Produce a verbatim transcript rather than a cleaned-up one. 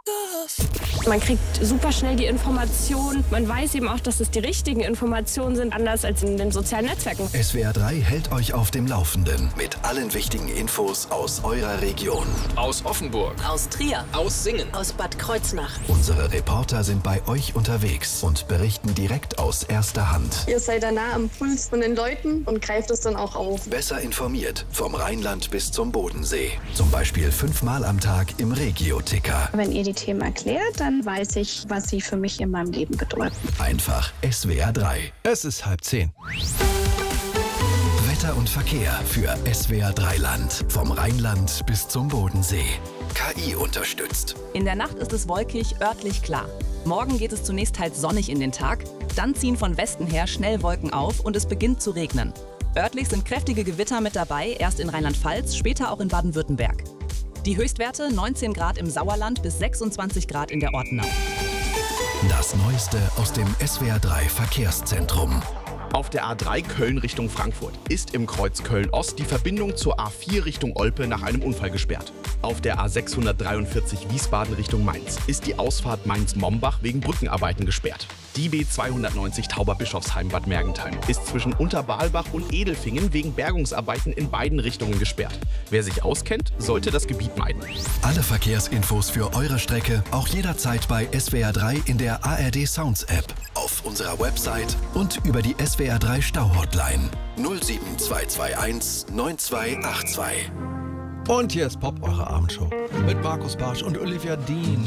Man kriegt super schnell die Informationen. Man weiß eben auch, dass es die richtigen Informationen sind, anders als in den sozialen Netzwerken. S W R drei hält euch auf dem Laufenden mit allen wichtigen Infos aus eurer Region. Aus Offenburg. Aus Trier. Aus Singen. Aus Bad Kreuznach. Unsere Reporter sind bei euch unterwegs und berichten direkt aus erster Hand. Ihr seid da nah am Puls von den Leuten und greift es dann auch auf. Besser informiert vom Rheinland bis zum Bodensee. Zum Beispiel fünfmal am Tag im Regio-Ticker. Wenn ihr die Themen erklärt, dann weiß ich, was sie für mich in meinem Leben bedeuten. Einfach S W R drei. Es ist halb zehn. Wetter und Verkehr für S W R drei Land. Vom Rheinland bis zum Bodensee. K I unterstützt. In der Nacht ist es wolkig, örtlich klar. Morgen geht es zunächst teils sonnig in den Tag. Dann ziehen von Westen her schnell Wolken auf und es beginnt zu regnen. Örtlich sind kräftige Gewitter mit dabei, erst in Rheinland-Pfalz, später auch in Baden-Württemberg. Die Höchstwerte neunzehn Grad im Sauerland bis sechsundzwanzig Grad in der Ortenau. Das Neueste aus dem S W R drei Verkehrszentrum. Auf der A drei Köln Richtung Frankfurt ist im Kreuz Köln-Ost die Verbindung zur A vier Richtung Olpe nach einem Unfall gesperrt. Auf der A sechshundertdreiundvierzig Wiesbaden Richtung Mainz ist die Ausfahrt Mainz-Mombach wegen Brückenarbeiten gesperrt. Die B zweihundertneunzig Tauberbischofsheim-Bad Mergentheim ist zwischen Unterbalbach und Edelfingen wegen Bergungsarbeiten in beiden Richtungen gesperrt. Wer sich auskennt, sollte das Gebiet meiden. Alle Verkehrsinfos für eure Strecke auch jederzeit bei S W R drei in der A R D Sounds App, auf unserer Website und über die S W R drei Stau-Hotline null sieben zwei zwei eins neun zwei acht zwei. Und hier ist Pop, eure Abendshow. Mit Markus Bartsch und Olivia Dean.